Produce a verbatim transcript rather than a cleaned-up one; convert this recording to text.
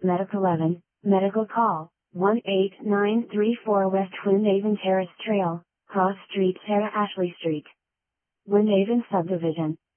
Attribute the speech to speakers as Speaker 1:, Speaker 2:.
Speaker 1: Medic eleven, Medical Call, one eight nine three four West Windhaven Terrace Trail, Cross Street, Sarah Ashley Street. Windhaven Subdivision.